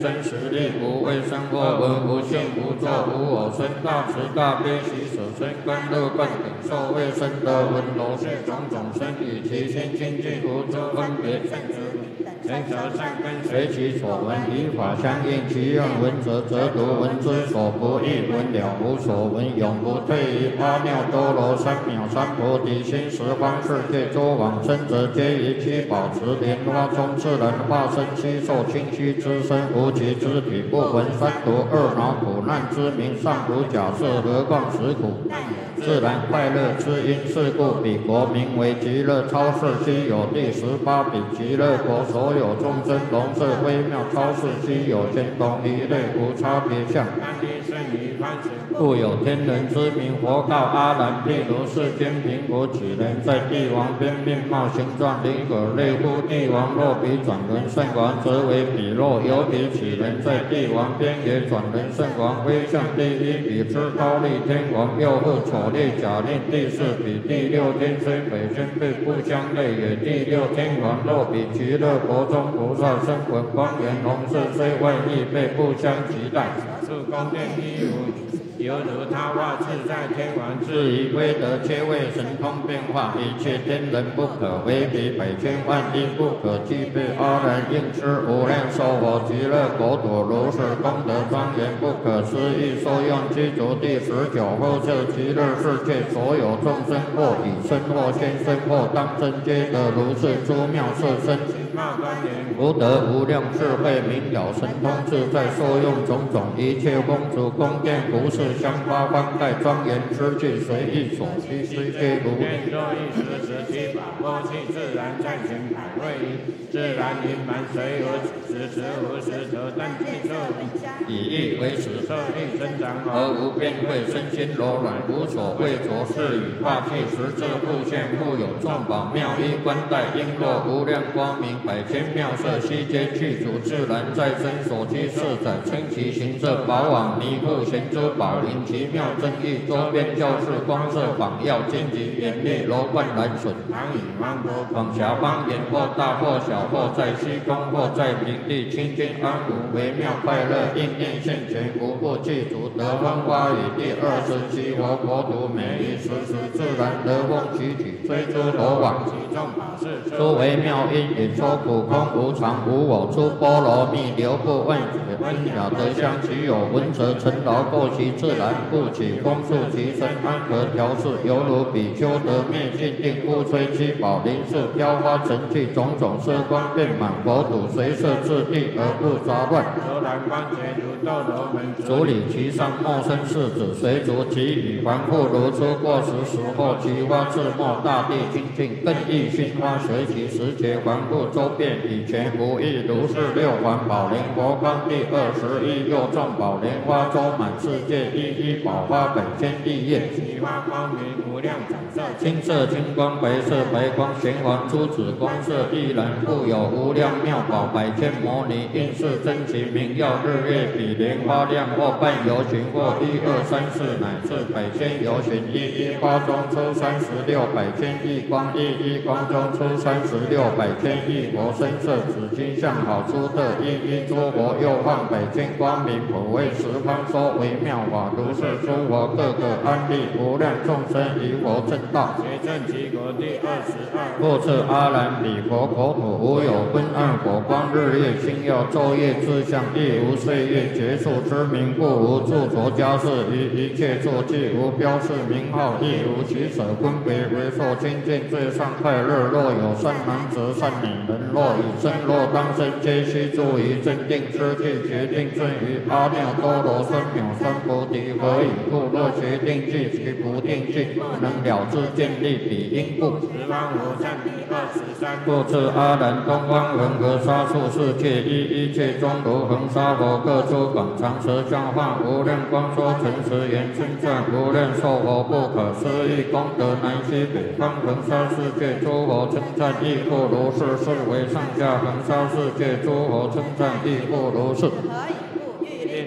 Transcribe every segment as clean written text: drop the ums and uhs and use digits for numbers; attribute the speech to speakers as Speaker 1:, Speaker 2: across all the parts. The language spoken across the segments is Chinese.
Speaker 1: 真实力无为生或闻无性无作无我生大慈大悲喜舍身甘乐灌顶受为生得闻罗是种种生与其心清净无诸分别圣之前则善根随其所闻以法相应其用闻者则读闻之所不异闻了无所闻永不退于阿耨多罗三藐三菩提心十方世界诸往生者皆以其保持莲花中自然化身悉受清虚之身无其肢体不闻三毒二恼苦难之名尚如假设何况实苦自然快乐之因是故彼国名为极乐超世悉有第18比极乐国所有众生龙色微妙超世悉有天同一类无差别相故有天人之名佛告阿难譬如世间贫苦几人在帝王边面貌形状灵可类乎帝王若比转轮圣王则为彼若有比几人在帝王边也转轮圣王威向第一比之高丽天王又复丑烈假令第4比第6天虽北宣辈不相类也第6天王若比极乐国中菩萨声闻光源龙色虽外异辈不相及待是宫殿一如犹如他化自在天王至于威德皆为神通变化一切天人不可为比百千万亿不可计备阿难应知无量寿佛极乐国土如是功德庄严不可思议受用具足第19后设极乐世界所有众生或以身或现身或当身皆得如是诸妙色身福德无量智慧明了神通自在受用种种一切公主宫殿服饰香花幡盖庄严之具随意所需悉皆如愿若一时时期把握气自然暂行百位自然盈满随无时时无时得但具色以意为实色力增长而无变慧身心柔软无所畏着是与化气实质复现复有众宝妙衣冠带璎珞无量光明百千妙色悉皆具足自然在身所居四载称其形色宝网弥覆贤珠宝林奇妙正义周边教室光色榜耀荆棘严厉楼观蓝笋唐以芒果广狭方言或大或小或在虚空或在平地清净安无微妙快乐应念现前无不具足得风花雨第27佛国土每一时时自然得风其体追诸罗网其众法事诸微妙因也说苦空无常无我诸波罗蜜流不问解恩了得相其有闻者尘劳垢其自然故起风速其身安和调适犹如比丘得灭尽定故吹七宝林树飘花成气种种色光遍满佛土随色自地而不杂乱柔然光洁如斗罗门主理其上莫生世子随逐其语凡复如出过时时或其花自没大地清净更益熏花随其时节凡复周遍以前无异如是六环宝莲佛光第21又众宝莲花周满世界一一宝花百千亿叶其花光明无量彩色青色青光白色白光玄黄珠子光色亦然复有无量妙宝百千摩尼应是真奇名耀日月比莲花亮或半游行或1、2、3、4乃至百千游行一一花中出36百千亿光一一光中出36百千亿佛身色紫金相好出特一一诸佛又放百千光明普为十方说微妙法如是诸佛各个安立无量众生于佛正道结正其国第22复次阿难彼佛国土无有昏暗火光日月星耀昼夜之相亦无岁月结束之名故无著着家事于一切作具无标示名号亦无取舍分别为受清净最上快乐若有善男子善女人若以身若当身皆须住于正定之地决定正于阿耨多罗三藐三菩提何以故若决定具其不定具不能了知见立彼因故十方无上第23复次阿难东方恒河沙数世界一切中如恒沙佛各诸广长舌相化无量光说诚实言称赞无量寿佛不可思议功德南西北方恒沙世界诸佛称赞亦复如是是为上下恒沙世界诸佛称赞亦复如是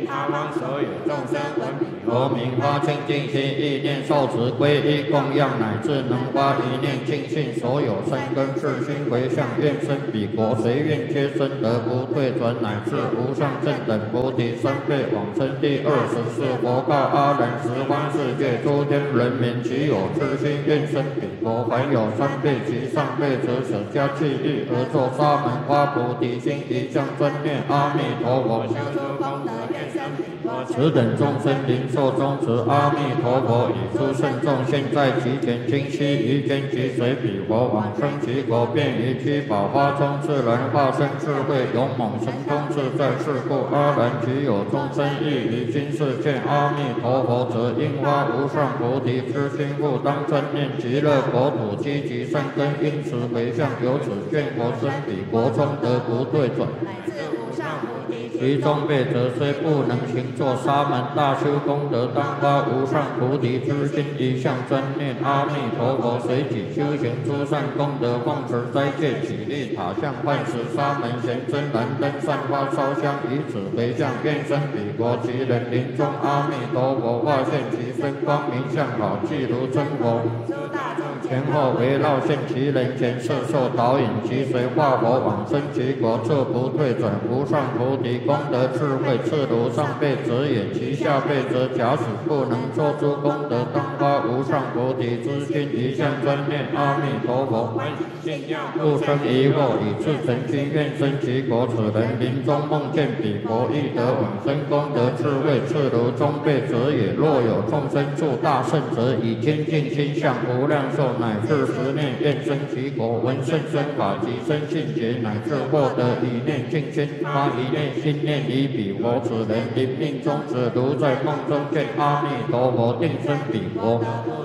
Speaker 1: 令他方所有众生闻彼佛名发清净心，意念受持皈依供养，乃至能发一念尽信所有生根世心回向，愿生彼国，随愿皆生得不退转，乃至无上正等菩提三辈往生第24佛告阿难：十方世界诸天人民，其有痴心愿生彼国，凡有3辈及上辈者，舍家弃义而作沙门花菩提心，一向专念阿弥陀佛，修诸功德，愿生彼国。此等众生灵寿终止，阿弥陀佛以诸圣众现在其前，今悉于间即随彼佛往生其国，便于七宝花中自然化身智慧勇猛神通自在。是故阿难，其有众生亦于今世见阿弥陀佛者，应发无上菩提之心，复当专念极乐国土，积极善根，因此回向，由此见佛生彼国中得不退转。其中辈者虽不能行作沙门大修功德，当发无上菩提之心，一向专念阿弥陀佛，随己修行诸善功德，奉持斋戒，起立塔像，饭食沙门贤真燃灯，散花烧香，以此回向，愿生彼国。其人临终，阿弥陀佛化现其身，光明相好，即如真佛。前后围绕现其人前，摄受导引，其随化佛往生其国，彻不退转。无上菩提功德智慧，次如上辈者也。其下辈者，假使不能做诸功德，当发无上菩提之心，一向专念阿弥陀佛，不生疑惑，以至诚心愿生其国。此人临终梦见彼国，亦得往生功德智慧，次如中辈者也。若有众生助大圣者，以坚定心向无量寿，乃至10念愿生其国，闻圣身法及生信解，乃至获得一念净心，发一念心念于彼国。此人临命终止，如在梦中见阿弥陀佛，定生彼国。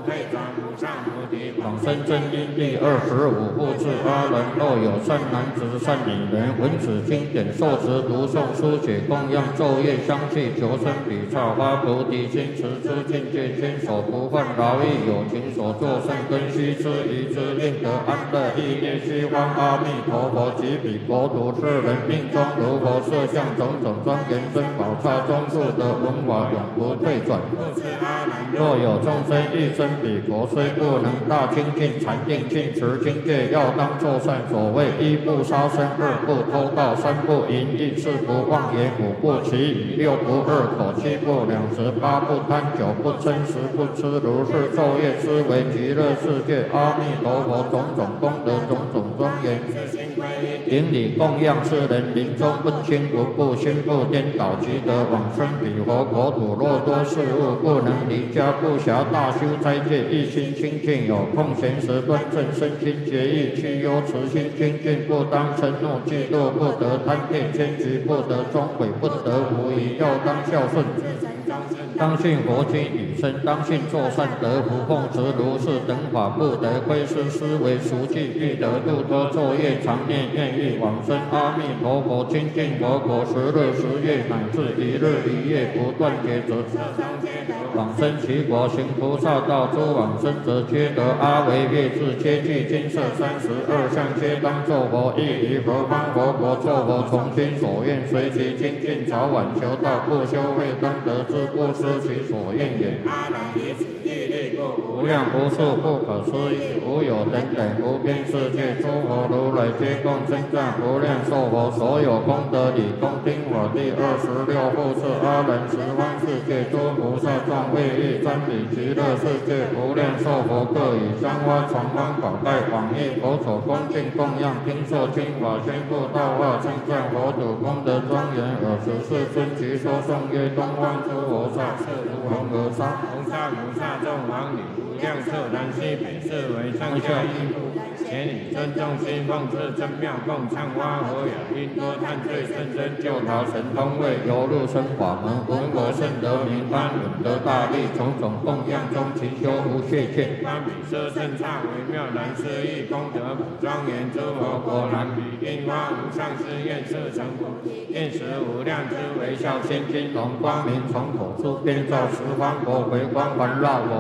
Speaker 1: 往生正因第25复次阿难：若有善男子、善女人，闻此经典，受持读诵书写供养昼夜相继，求生彼刹，发菩提心，持之境界，坚守不犯劳役，有情所作善根，须知疑之，令得安乐。意念西方阿弥陀佛及彼国土，是人命中如佛设相，种种庄严珍宝刹中住得文法，永不退转。若有众生欲生彼国，虽不能大精进禅定净持境界，要当作善。所谓1不杀生，2不偷盗，3不淫逸，4不妄言，5不绮语，6不恶口，7不两舌，8不贪酒，不嗔10不吃。如是昼夜思维极乐世界阿弥陀佛种种功德，种种庄严，顶礼供养。世人临终不轻不怖，心不颠倒，即得往生彼佛国土。若多事物不能离家，不暇大修斋戒，一心清净，有空闲时端正身心节义，去忧慈心清净，不当嗔怒嫉妒，不得贪恋奸局，不得终毁，不得无疑，要当孝顺，当信佛经语声，当信作善得福，奉持如是等法，不得窥视思维熟记，欲得度脱昼夜常念，愿意往生阿弥陀佛清净佛国，10日10夜乃至1日1夜不断劫者，往生其国。行菩萨道诸往生者，皆得阿惟越致，皆具金色32相，皆当作佛。亦于何方佛国作佛，从心所愿，随其精进，早晚求道，不修慧当得之，不失其所愿也。阿难以此地利故，无量无数不可思议，无有等等无边世界，诸佛如来皆共称赞无量寿佛，所有功德理恭听我。第26复次阿难：十方世界诸菩萨众为欲瞻彼极乐世界无量寿佛，各以香花传方宝盖往诣佛所恭敬供养，听受经法，宣布道化，称赞佛土功德庄严。尔时世尊即说颂曰：东方诸菩萨是如恒河沙，红沙菩萨众王女，无量彻南西北，是为上下一夫。且以尊重心，奉持真妙供，唱花和雅音多叹罪甚深，救逃神通位，游入生法门，闻我甚得名，安稳得大利，种种供养中，勤修无懈欠。观彼舍甚刹微妙，然思义功德普庄严，诸佛果然彼应发无上誓愿，摄成菩提，愿使无量之微笑千金龙光明，从口出遍照十方国，回光环绕我，三匝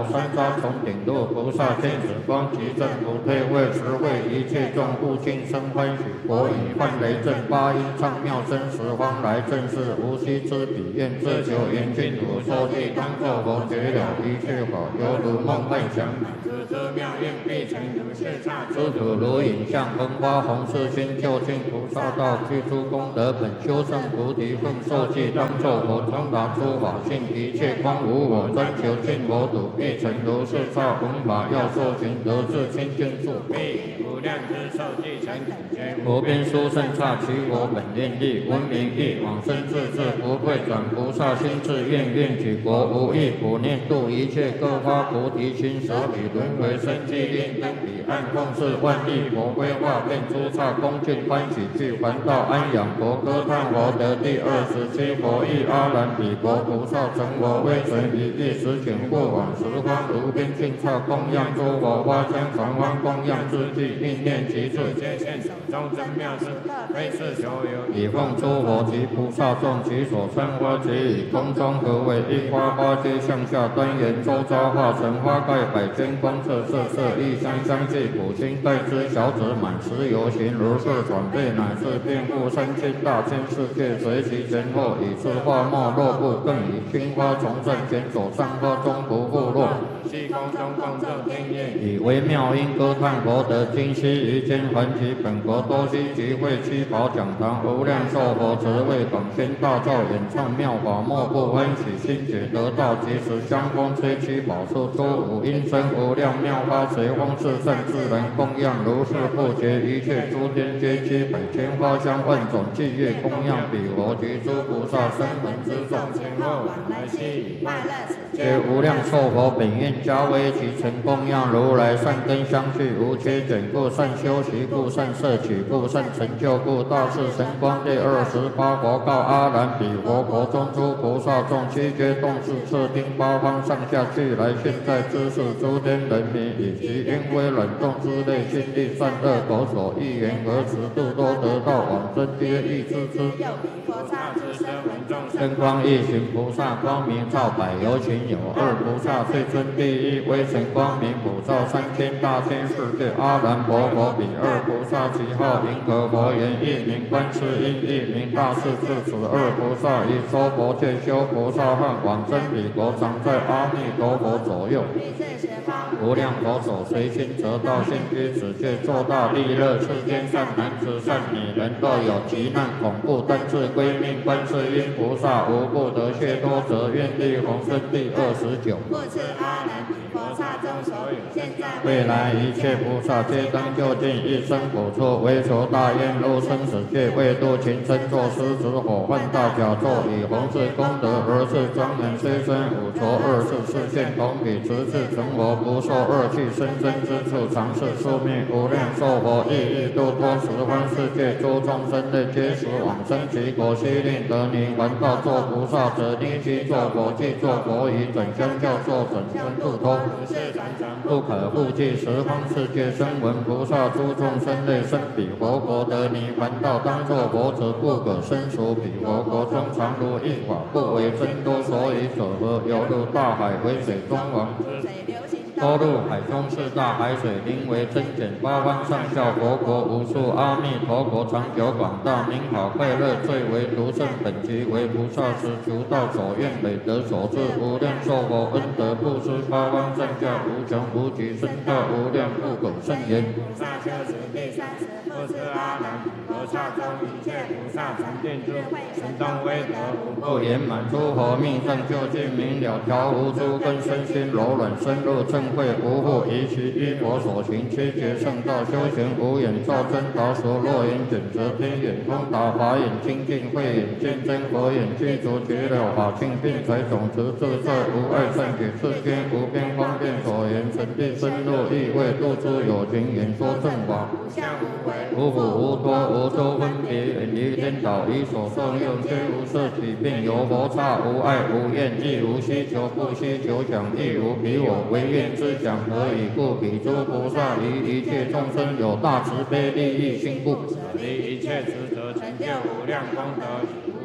Speaker 1: 花丛顶落菩萨见此光，即正不退位，实会一切众物尽生欢喜。佛以幻雷震八音唱妙声，十方来正是无息之彼愿自求严净土，说地当作佛觉了一切法，犹如梦幻想。知妙愿必成如是刹，诸土如影像，风花红世心，究竟菩萨道，具诸功德本，修正菩提分，受记当作佛，通达诸法性，一切光无我，专求尽佛土，必成如是刹。弘法要受行，得至清净处，必无量之受记成等觉。无边殊胜刹，其我本愿力，闻名义，往生自治，不会转菩萨心志，愿举国无异，普念度一切各发菩提心，舍彼轮回生机，令登彼岸，奉事万亿佛规划，遍诸刹恭敬欢喜，具还道安养佛，歌叹佛得第27佛意，阿难彼国菩萨成佛，威神一意，实请过往十方如边净刹，供养诸佛花香常欢，供养之际，念念其处，皆现手中真妙事，非是所有，以奉诸佛及菩萨众，其所参花皆以空中合为一花，花皆向下端严，周遭化成花盖百千光色，色色异香，香气普心，待之小指满十游行，如是转变，乃至遍覆3000大千世界，随其前后，以是花没落不，更以青花从正前手上花中不复落，虚空中共振天乐，以微妙音歌叹佛得今昔于间，还其本国多悉集会七宝讲堂，无量寿佛慈为广宣大造，演唱妙法，莫不欢喜心觉得道，即时香风吹七宝树，诸五音声无量妙法，随风四圣自然供养，如是不绝，一切诸天皆悉百千花香万种伎乐供养彼佛及诸菩萨声闻之众，前后往来悉以快乐此皆无量寿佛本愿加为其成供养如来善根相续无缺减，故善修习，故善摄取，故善成就，故大士神光第28佛告阿难彼佛国中诸菩萨众，悉皆动视彻听八方上下俱来，现在知识诸天人民，以及因为冷冻之类心力善恶口所欲言和持度多得道往生，皆欲知之。菩萨之身闻众生光一行菩萨光明照百有情，有二菩萨最尊第一，威神光明普照3000大千世界。阿难佛彼二菩萨其号银河佛言，一名观世音，一名大势至。此二菩萨以娑婆界修菩萨汉，往生彼国，常在阿弥陀佛左右。无量佛手随心得道，现居此界，作大利乐，世间善男子善女人，若有急难恐怖，但自归命观世音菩萨，无不得解脱，则愿力宏生第29。故此阿难彼菩萨中所有现在未来一切菩萨，皆当就近一生补处，为求大愿入生死界，为度群生，作狮子火犯大甲胄，以弘治功德而是庄严，虽生五浊24世现同彼，直至成佛，不受恶趣生生之处，常是宿命无量寿佛，亦度脱十方世界诸众生类，皆时往生其国，悉令得泥还道作菩萨者，令其作佛，即作佛以准相教作准生度脱，不可复计十方世界声闻菩萨诸众生类，生彼佛国得泥还道，当作佛者，不可生属彼佛国中，常如一法，不为增多，所以所合，犹如大海为水中王。多入海中四大海水，名为增减，八方上下佛国无数，阿弥陀国长久广大，名好快乐，最为独胜，本集为菩萨时求道所愿累得所致，无量寿佛恩德布施，八方上下无穷无极，深大无量不可胜言。菩萨修持第30，不知阿难菩萨中一切菩萨成定智慧，神通威德无不圆满，诸佛命上究竟明了，调伏诸根身心柔软，深入正会无复疑其依佛所行，七劫圣道修行无眼照真导所，若眼准则天眼通达，法眼清净，慧眼见真，佛眼具足绝了法性，并财总持自在无碍，善解世间无边方便所言，神地深入意味，度诸有情，演说正法，无相无为，无苦无多，无周分别，远离颠倒，以所受用皆无色起，并有佛刹，无爱无厌，亦无需求，不需求想，亦无彼我为愿之想，何以故？彼诸菩萨于一切众生有大慈悲利益心故，舍离一切职责，成就无量功德，无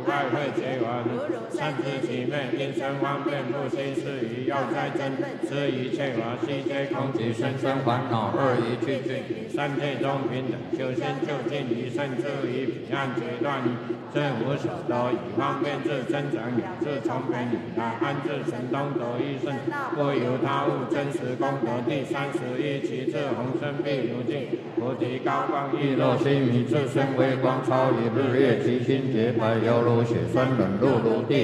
Speaker 1: 爱会结完，善知其昧，因生方便不息，是以要在真，是一切法悉皆空，即生生烦恼二一去尽，三界中平等，修心就近，以胜处以彼岸决断，正无所得，以方便智增长养智，从本以来安置神通得一胜，不由他物，真实功德第31，其智宏深譬如镜，菩提高光亦若须弥，自身微光超于日月，其心洁白犹如雪，酸冷露如地。